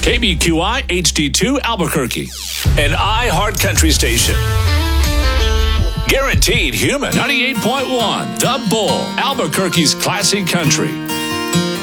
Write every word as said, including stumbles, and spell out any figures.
K B Q I H D two Albuquerque, an iHeart Country station. Guaranteed Human ninety-eight point one, The Bull, Albuquerque's classic country.